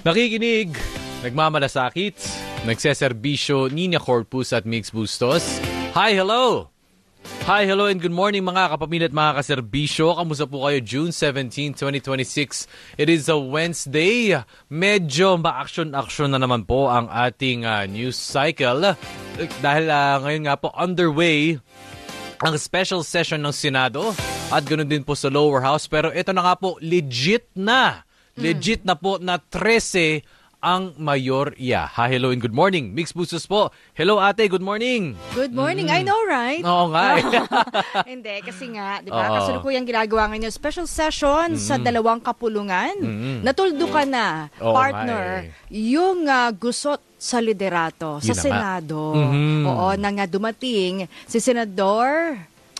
Nakikinig, nagmamalasakit, nagseserbisyo, Nina Corpus at Mix Bustos. Hi, hello! Hi, hello and good morning mga kapamilya at mga kaserbisyo. Kamusta po kayo? June 17, 2026. It is a Wednesday. Medyo ma-action-action na naman po ang ating news cycle. Dahil ngayon nga po underway ang special session ng Senado at ganoon din po sa lower house. Pero ito na nga po, legit na po na 13 ang mayorya. Hi, hello and good morning. Mix Bustos po. Hello ate, good morning. Good morning. I know, right? Oo nga. Hindi, kasi nga, di ba? Kasalukuyang ginagawa ngayon yung special session sa dalawang kapulungan. Natuldo ka na, partner, yung gusot sa liderato, sa Senado. Oo, na nga dumating si Senador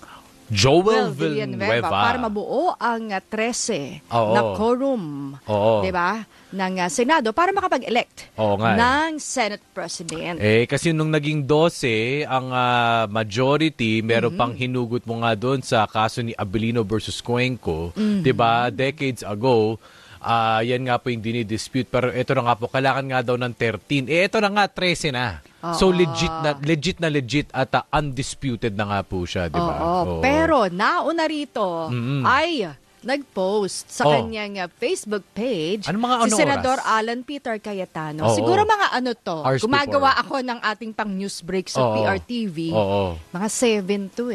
Joel Villanueva para mabuo ang 13 na quorum, di ba, ng Senado para makapag-elect ng Senate President. Kasi nung naging 12 ang majority, meron pang hinugot mo nga doon sa kaso ni Abilino versus Cuenco, di ba, decades ago. Yan nga po yung dinidispute. Pero ito na nga po, kailangan nga daw ng 13. Ito na nga, 13 na. So legit at undisputed na nga po siya, di ba? Pero nauna rito ay nag-post sa kanyang Facebook page si Senador Alan Peter Cayetano. Siguro mga gumagawa ako ng ating pang news break sa PRTV. Mga 7 to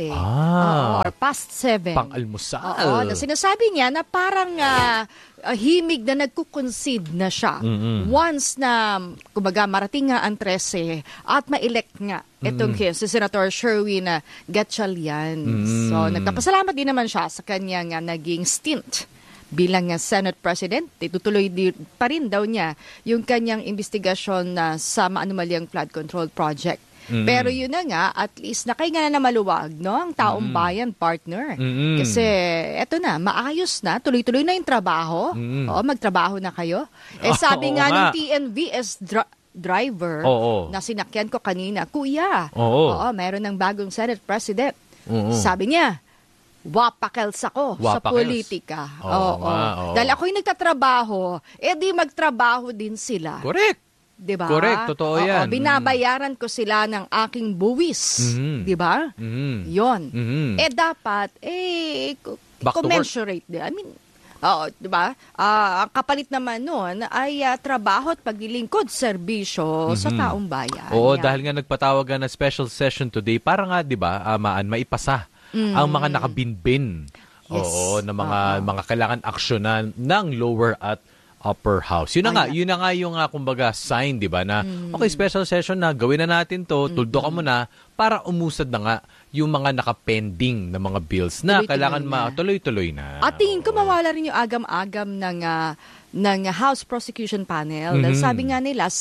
or past 7. Pang-almusal. Na sinasabi niya na parang himig na nagkukoncede na siya once na, kumbaga, marating nga ang 13 at ma-elect nga itong si Senator Sherwin Gatchalian. So, nagpapasalamat din naman siya sa kanyang naging stint bilang Senate President. Itutuloy pa rin daw niya yung kanyang investigasyon sa maanumalyang flood control project. Pero yun na nga, at least nakahinga na maluwag, no? Ang taong bayan, partner. Kasi eto na, maayos na, tuloy-tuloy na yung trabaho. Magtrabaho na kayo. Sabi nga ng TNVS driver na sinakyan ko kanina, Kuya, meron ng bagong Senate President. Sabi niya, wapakels ako sa politika. Dahil ako'y nagtatrabaho, di magtrabaho din sila. Correct. Diba? Correct, totoo yan. Binabayaran ko sila ng aking buwis. Diba? Yon. Dapat, commensurate. I mean, diba? Ang kapalit naman nun ay trabaho at paglilingkod, serbisyo sa taong bayan. Dahil nga nagpatawag na special session today, para nga, diba, maipasa ang mga nakabinbin. Na mga kailangan aksyonan ng lower at upper house. Yun na nga yung kumbaga sign, 'di ba, na okay, special session na, gawin na natin 'to, tuldo ka muna para umusad na nga yung mga nakapending na mga bills na kailangan matuloy-tuloy na. At tingin ko mawala rin yung agam-agam ng House Prosecution Panel. Dahil sabi nga nila,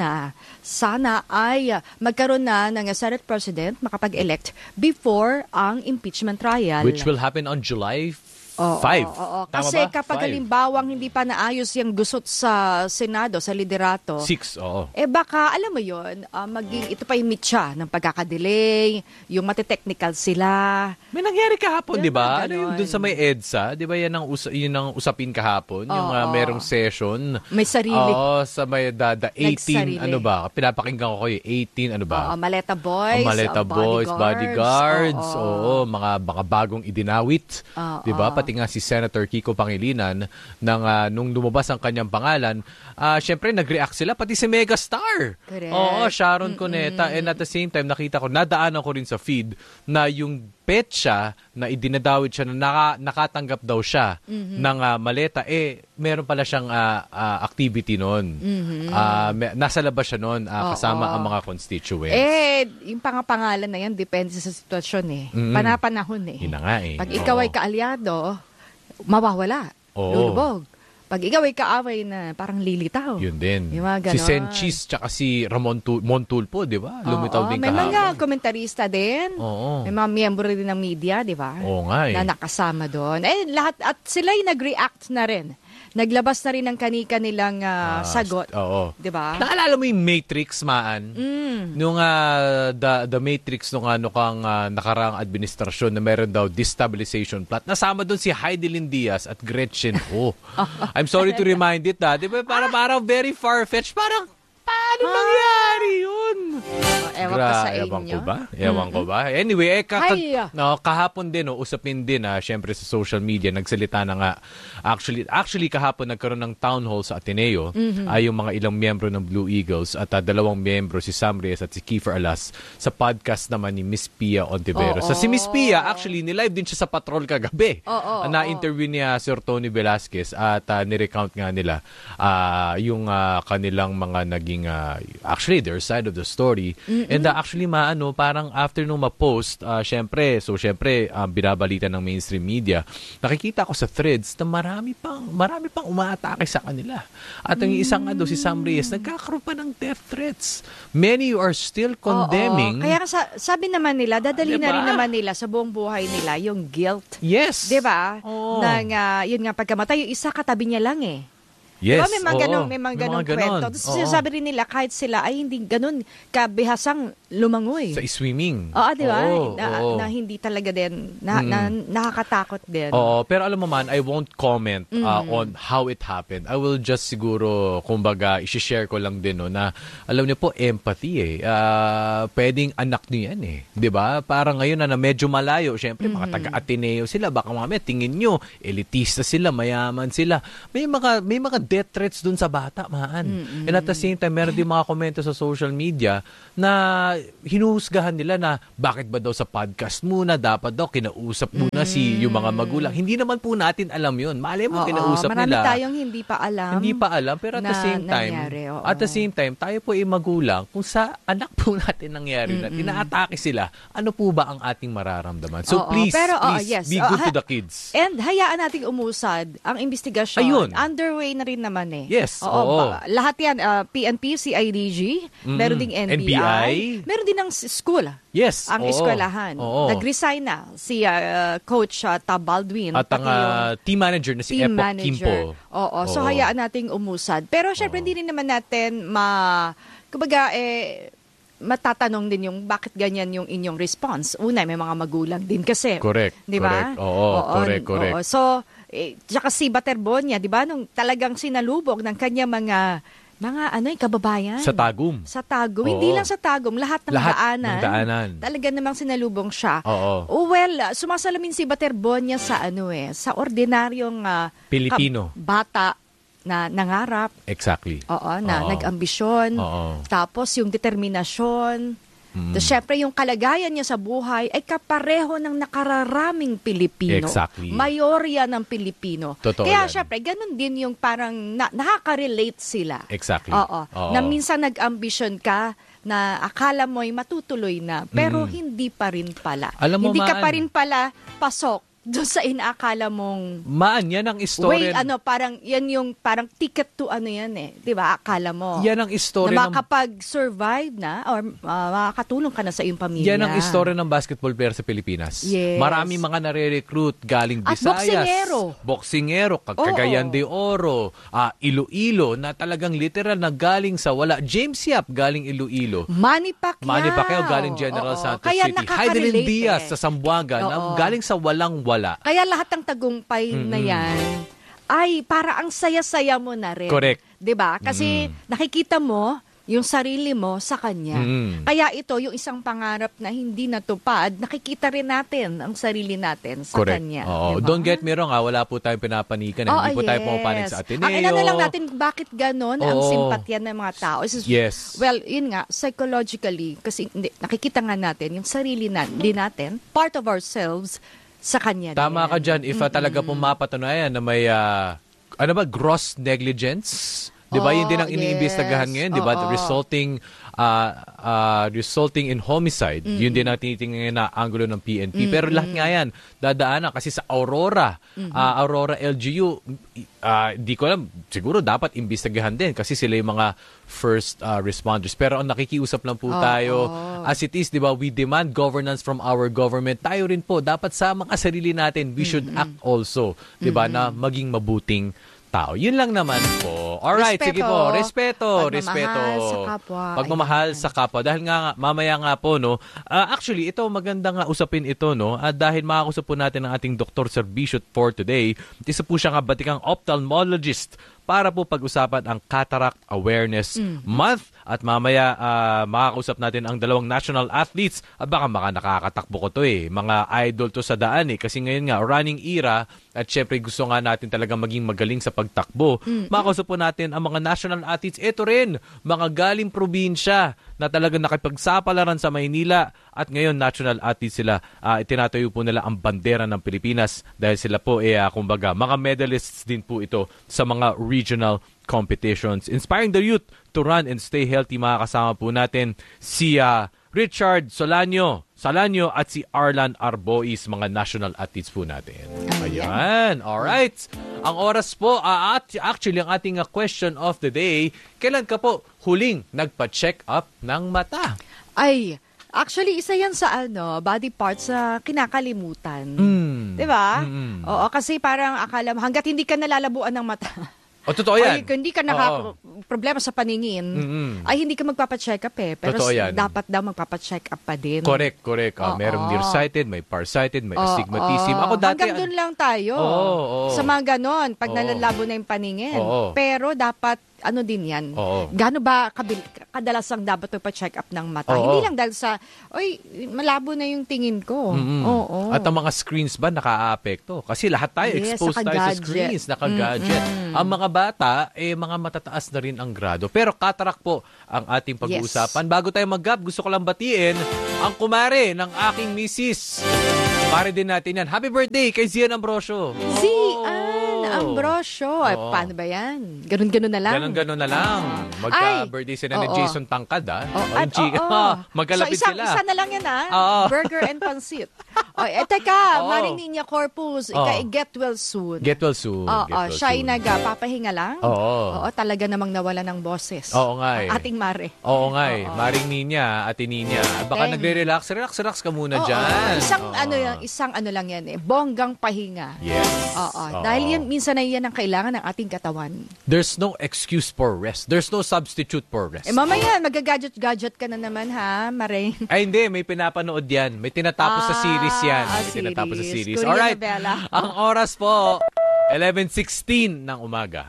sana ay magkaroon na ng Senate President makapag-elect before ang impeachment trial. Which will happen on July 5. Kasi kapag halimbawang hindi pa naayos yung gusot sa Senado, sa liderato, 6, baka, alam mo yun, maging ito pa yung mitya ng pagkakadelay, yung matitechnical sila. May nangyari kahapon, di ba? Ano yung dun sa may EDSA? Di ba yan ang usapin kahapon? Yung merong session. May sarili. Sa may 18, ano ba? Pinapakinggan ko kayo, 18, ano ba? Maleta Boys. Maleta Boys, bodyguards. Mga bagong idinawit. Di ba? Pati nga si Senator Kiko Pangilinan nung lumabas ang kanyang pangalan, syempre nag-react sila, pati si Megastar. Sharon Cuneta. And at the same time, nadaanan ko rin sa feed na yung petsa na idinadawit siya na nakatanggap daw siya ng maleta, meron pala siyang activity noon. Nasa labas siya noon kasama ang mga constituents. Yung pangalan na yan, depende sa sitwasyon Panapanahon Yun na nga Pag ikaw ay kaalyado, mawawala. Lulubog. Pag ikaw ay kaaway na parang lilitaw. Yun din. Si Senchis tsaka si Ramon Montulpo, di ba? Lumitaw din kahapon. May mga komentarista din. May mga miyembro din ng media, di ba? Oo nga na nakasama doon. Lahat, at sila'y nag-react na rin naglabas na rin ng kani-kanilang sagot. Oo. 'Di ba? Naalala mo yung Matrix, Maan? Nung the Matrix nung nakaraang administrasyon na meron daw destabilization plot. Nasama doon si Heidelin Diaz at Gretchen Ho. I'm sorry to remind it, di ba? Parang very far-fetched. Parang, paano nangyari yun? Ewan ka sa inyo. Ewan ko ba? Anyway, kahapon din, usapin din, syempre sa social media, nagsalita na nga. Actually, kahapon nagkaroon ng town hall sa Ateneo, ay yung mga ilang miyembro ng Blue Eagles at 2 miyembro, si Sam Reyes at si Kiefer Alas, sa podcast naman ni Miss Pia Ontiveros. Si Miss Pia, actually, nilive din siya sa patrol kagabi. Na-interview niya Sir Tony Velasquez at nirecount nga nila yung kanilang mga naging, actually, their side of the story. And actually, parang after nung ma-post, syempre, binabalita ng mainstream media, nakikita ko sa threads na marami pang umaatake sa kanila. At ang isang si Sam Reyes, nagkakaroon pa ng death threats. Many are still condemning. Kaya sabi naman nila, dadali na rin naman nila sa buong buhay nila yung guilt. Yes. Diba? Yun nga, pagkamatay, yung isa katabi niya lang eh. Yes. Diba, may mga ganong kwento. Tapos sinasabi rin nila, kahit sila ay hindi ganon kabihasang lumangoy. Sa swimming. Oo, di ba? Na hindi talaga din, nakakatakot din. Oo, pero alam mo man, I won't comment on how it happened. I will just siguro, kumbaga, isi-share ko lang din, na alam niyo po, empathy pwedeng anak niyo yan Di ba? Parang ngayon na medyo malayo, syempre, mga taga-Ateneo sila, baka mamaya tingin nyo, elitista sila, mayaman sila. May mga death threats dun sa bata, Maan. And at the same time, meron din mga komento sa social media na hinuhusgahan nila na bakit ba daw sa podcast muna, dapat daw kinausap muna yung mga magulang. Hindi naman po natin alam yun. Malay mo, kinausap marami nila. Marami tayong hindi pa alam. Pero at the same time, tayo po ay magulang kung sa anak po natin nangyari na inaatake sila, ano po ba ang ating mararamdaman? So please, be good to the kids. And hayaan nating umusad ang investigasyon. Ayun. Underway na rin naman Yes. Lahat yan, PNP, CIDG, meron ding NBI, meron din ng school. Yes. Ang eskwelahan. Nag-resign na si Coach Tab Baldwin. At ang team manager na si Epok Kimpo. So hayaan nating umusad. Pero syempre hindi rin naman natin matatanong din yung bakit ganyan yung inyong response. Una, may mga magulang din kasi. Correct. Di ba? Correct. So, tsaka si Baterbonia, di ba, nung talagang sinalubog ng kanya mga kababayan. Sa Tagum. Hindi lang sa Tagum, lahat ng daanan. Talaga namang sinalubong siya. Oo. Sumasalamin si Baterbonia sa ordinaryong Pilipino. Bata na nangarap. Exactly. Nag-ambisyon. Tapos yung determinasyon. Tapos syempre yung kalagayan niya sa buhay ay kapareho ng nakararaming Pilipino. Exactly. Mayorya ng Pilipino. Totoo Kaya yan. syempre, ganun din yung parang nakaka-relate sila. Exactly. Na minsan nag-ambisyon ka na akala mo'y matutuloy na, pero hindi pa rin pala. Alam mo, hindi ka pa rin pala pasok doon sa inaakala mong yan ang istorya. Yan yung parang ticket to di ba? Akala mo. Yan ang istorya na makapag-survive na or makakatulong ka na sa iyong pamilya. Yan ang istorya ng basketball player sa Pilipinas. Yes. Marami mga nare-recruit galing Visayas. At boksingero. Cagayan de Oro, Iloilo, na talagang literal na galing sa wala. James Yap, galing Iloilo. Manny Pacquiao, galing General Santos Kaya City. Heidelin Diaz sa Zamboanga, na galing sa walang-wala. Kaya lahat ng tagumpay na yan ay para ang saya-saya mo na rin. Correct. 'Di ba? Kasi nakikita mo yung sarili mo sa kanya. Kaya ito, yung isang pangarap na hindi natupad, nakikita rin natin ang sarili natin sa kanya. Diba? Don't get me wrong, wala po tayong pinapanikan. Hindi po tayo pumapanig sa Ateneo. Ang inano lang natin, bakit ganon ang simpatya ng mga tao? Yes. Well, yun nga, psychologically, kasi nakikita nga natin, yung sarili natin, part of ourselves, sa kanya. Tama ka dyan. If talaga pumapatunayan na may gross negligence, di ba? Yun din ang iniimbestagahan ngayon, di ba? Resulting in homicide. Yun din ang tinitingnan na angulo ng PNP. Pero lahat nga yan, dadaanan kasi sa Aurora LGU, di ko alam, siguro dapat imbestagahan din kasi sila yung mga first responders. Pero ang nakikiusap lang po tayo, as it is, di ba, we demand governance from our government. Tayo rin po, dapat sa mga sarili natin, we should act also, di ba, na maging mabuting tao. Yun lang naman po. Alright, sige po. Respeto. Pagmamahal sa kapwa. Pagmamahal sa kapwa. Dahil nga, mamaya nga po, no, actually, ito, maganda nga usapin ito, no, dahil makakusap po natin ang ating Dr. Serbisyo for today. Isa po siya nga batikang ophthalmologist para po pag-usapan ang Cataract Awareness Month. At mamaya makakausap natin ang dalawang national athletes. At baka nakakatakbo ko to mga idol to sa daan kasi ngayon nga running era at syempre gusto nga natin talaga maging magaling sa pagtakbo. Makakausap po natin ang mga national athletes. Ito rin, mga galing probinsya na talagang nakipagsapalaran sa Maynila at ngayon national athletes sila. Itinatayo po nila ang bandera ng Pilipinas dahil sila po kumbaga mga medalists din po ito sa mga regional competitions. Inspiring the youth to run and stay healthy. Makakasama po natin si Richard Salanio at si Arlan Arbois, mga national athletes po natin. Ayan. Alright. Ang oras po, actually ang ating question of the day, kailan ka po huling nagpa-check up ng mata? Ay, actually, isa yan sa body parts na kinakalimutan. Diba? Oo, kasi parang akala mo, hanggat hindi ka nalalabuan ng mata. Totoo yan. Ay, hindi ka problema sa paningin, ay hindi ka magpapacheck up Pero dapat daw magpapacheck up pa din. Correct. Merong nearsighted, may farsighted, may astigmatism. Ako dati, hanggang doon lang tayo. Sa mga ganon, pag nalalabo na yung paningin. Pero dapat, din yan. Gaano ba kadalas ang dapat pa-check up ng mata? Hindi lang dahil sa, malabo na yung tingin ko. At ang mga screens ba naka-apekto? Kasi lahat tayo exposed tayo sa screens, naka-gadget. Ang mga bata, mga matataas na rin ang grado. Pero cataract po ang ating pag-uusapan. Bago tayo mag-gap, gusto ko lang batiin ang kumare ng aking misis. Kumare din natin yan. Happy birthday kay Zian Ambrosio. Ambrosio. Paano ba yan? Ganun-ganon na lang? Ganun-ganon na lang. Magka-birthday sila ni Jason Tangkad, magkalapit so, sila. Isa na lang yan, Burger and pancit. Teka, Maring Nina Corpus, get well soon. Get well soon. Siya ay papahinga lang? Oo, talaga namang nawala ng boses. Oo nga Ating Mare. Oo nga Maring Nina, Ate Nina. Baka nagre-relax. Relax ka muna dyan. Isang lang yan bonggang pahinga. Yes. Dahil minsan na yan ang kailangan ng ating katawan. There's no excuse for rest. There's no substitute for rest. Mamaya, magagadget-gadget ka na naman, ha, Maring? Ay, hindi. May pinapanood yan. May tinatapos sa series yan. May tinatapos sa series. Alright. Ang oras po, 11:16 ng umaga.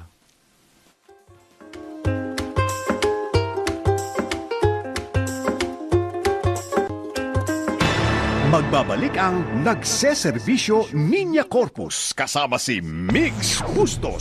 Magbabalik ang Nagseserbisyo Niña Corpus kasama si Migs Bustos.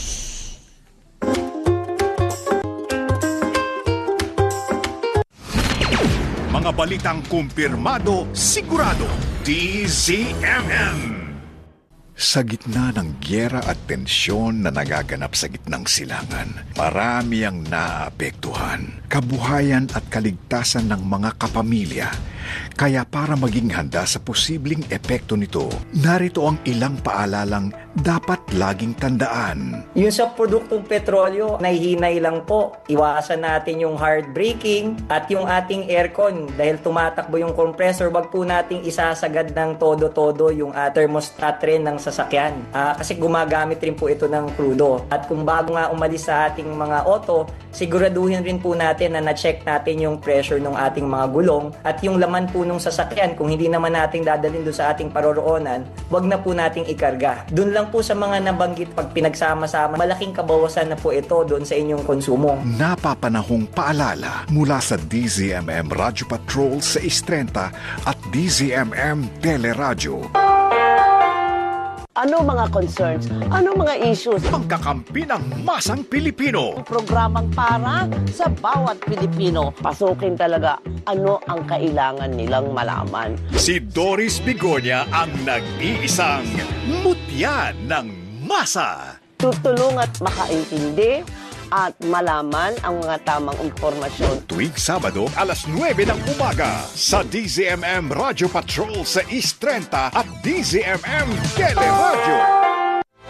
Mga balitang kumpirmado, sigurado, DZMM. Sa gitna ng gyera at tensyon na nagaganap sa gitnang silangan, marami ang naaapektuhan, kabuhayan at kaligtasan ng mga kapamilya. Kaya para maging handa sa posibleng epekto nito, narito ang ilang paalalang dapat laging tandaan. Yung sa produktong petrolyo, nahihinay lang po. Iwasan natin yung hard braking at yung ating aircon. Dahil tumatakbo yung compressor, wag po nating isasagad ng todo-todo yung thermostat rin ng sasakyan. Kasi gumagamit rin po ito ng krudo. At kung bago nga umalis sa ating mga auto, siguraduhin rin po natin na na-check natin yung pressure ng ating mga gulong at yung laman po nung sasakyan. Kung hindi naman natin dadalhin doon sa ating paroroonan, wag na po nating ikarga. Doon lang po sa mga nabanggit, pag pinagsama-sama, malaking kabawasan na po ito doon sa inyong konsumo. Napapanahong paalala mula sa DZMM Radio Patrol sa 630 at DZMM Teleradyo. Ano mga concerns? Ano mga issues? Pagkakampi ng masang Pilipino. Programang para sa bawat Pilipino. Pasukin talaga ano ang kailangan nilang malaman. Si Doris Bigonya ang nag-iisang mutya ng masa. Tutulong at makaintindi at malaman ang mga tamang impormasyon. Tuwing Sabado, alas 9 ng umaga sa DZMM Radio Patrol sa East 30 at DZMM Teleradyo.